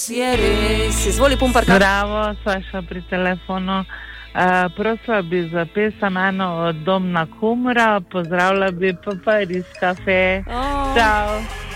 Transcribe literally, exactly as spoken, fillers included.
Je res, izvoli Pumparka. Bravo, Saša pri telefonu. Uh, prosila bi za pesem eno od Domna Kumra, pozdravila bi pa Paris Cafe. Oh. Čau.